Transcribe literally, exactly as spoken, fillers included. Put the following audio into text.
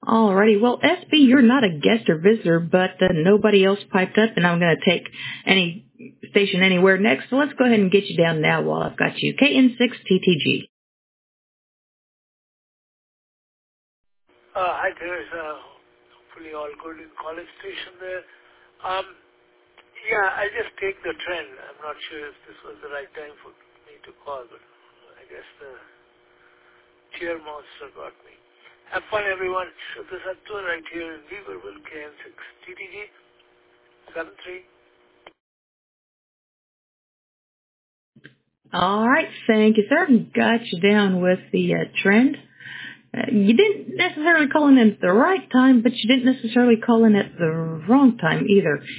Alrighty. Well, S B, you're not a guest or visitor, but uh, nobody else piped up, and I'm going to take any station anywhere next. So let's go ahead and get you down now while I've got you. K N six T T G. Uh, hi, there's uh, hopefully all good in College Station there. Um, yeah, I just take the trend. I'm not sure if this was the right time for me to call, but I guess the cheer monster got me. Have fun, everyone. Shruta Sattva right here in Weaverville, K N six T T G seven three. All right. Thank you, sir. Got you down with the uh, trend. Uh, you didn't necessarily call in at the right time, but you didn't necessarily call in at the wrong time either.